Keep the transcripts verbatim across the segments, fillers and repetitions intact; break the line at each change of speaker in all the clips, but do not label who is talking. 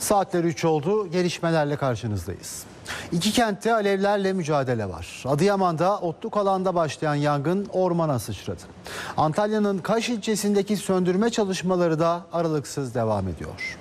Saatler üç oldu. Gelişmelerle karşınızdayız. İki kentte alevlerle mücadele var. Adıyaman'da otluk alanda başlayan yangın ormana sıçradı. Antalya'nın Kaş ilçesindeki söndürme çalışmaları da aralıksız devam ediyor.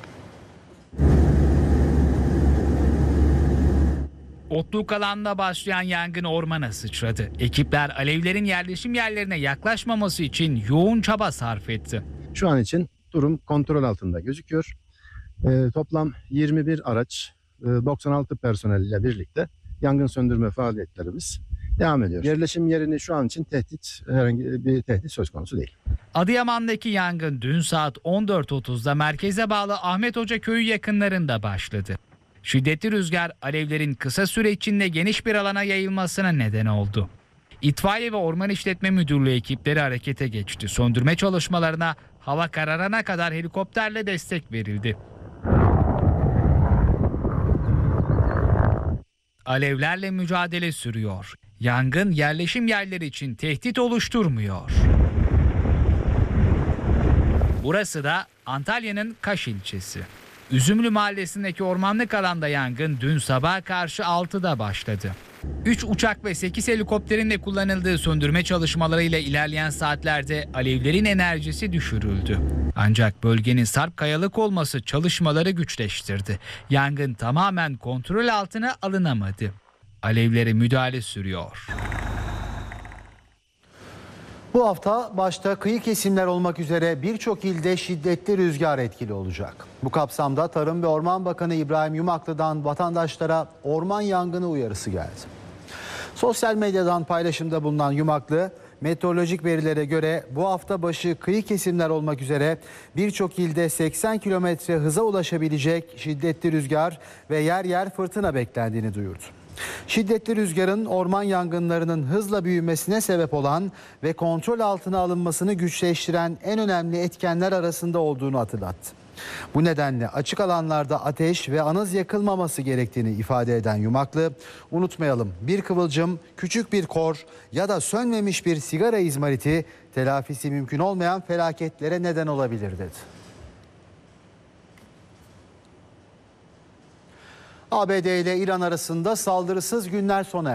Otluk alanda başlayan yangın ormana sıçradı. Ekipler alevlerin yerleşim yerlerine yaklaşmaması için yoğun çaba sarf etti.
Şu an için durum kontrol altında gözüküyor. E, toplam yirmi bir araç, e, doksan altı personel ile birlikte yangın söndürme faaliyetlerimiz devam ediyor. Yerleşim yerini şu an için tehdit, herhangi bir tehdit söz konusu değil.
Adıyaman'daki yangın dün saat on dört otuzda merkeze bağlı Ahmet Hoca köyü yakınlarında başladı. Şiddetli rüzgar alevlerin kısa süre içinde geniş bir alana yayılmasına neden oldu. İtfaiye ve Orman İşletme Müdürlüğü ekipleri harekete geçti. Söndürme çalışmalarına hava kararana kadar helikopterle destek verildi. Alevlerle mücadele sürüyor. Yangın yerleşim yerleri için tehdit oluşturmuyor. Burası da Antalya'nın Kaş ilçesi. Üzümlü mahallesindeki ormanlık alanda yangın dün sabaha karşı altıda başladı. üç uçak ve sekiz helikopterin de kullanıldığı söndürme çalışmalarıyla ilerleyen saatlerde alevlerin enerjisi düşürüldü. Ancak bölgenin sarp kayalık olması çalışmaları güçleştirdi. Yangın tamamen kontrol altına alınamadı. Alevlere müdahale sürüyor.
Bu hafta başta kıyı kesimler olmak üzere birçok ilde şiddetli rüzgar etkili olacak. Bu kapsamda Tarım ve Orman Bakanı İbrahim Yumaklı'dan vatandaşlara orman yangını uyarısı geldi. Sosyal medyadan paylaşımda bulunan Yumaklı, meteorolojik verilere göre bu hafta başı kıyı kesimler olmak üzere birçok ilde seksen kilometre hıza ulaşabilecek şiddetli rüzgar ve yer yer fırtına beklendiğini duyurdu. Şiddetli rüzgarın orman yangınlarının hızla büyümesine sebep olan ve kontrol altına alınmasını güçleştiren en önemli etkenler arasında olduğunu hatırlattı. Bu nedenle açık alanlarda ateş ve anız yakılmaması gerektiğini ifade eden Yumaklı, unutmayalım, bir kıvılcım, küçük bir kor ya da sönmemiş bir sigara izmariti telafisi mümkün olmayan felaketlere neden olabilir dedi. A B D ile İran arasında saldırısız günler sona erdi.